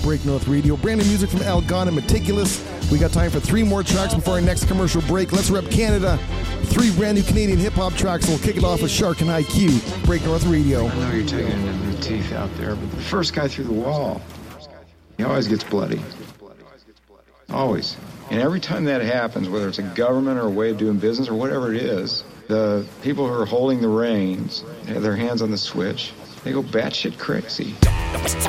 Break North Radio. Brand new music from Algon and Meticulous. We got time for 3 more tracks before our next commercial break. Let's rep Canada. 3 brand new Canadian hip-hop tracks. We'll kick it off with Shark and IQ. Break North Radio. I know you're taking it into the teeth out there, but the first guy through the wall, he always gets bloody. Always. And every time that happens, whether it's a government or a way of doing business or whatever it is, the people who are holding the reins have their hands on the switch. They go batshit crazy.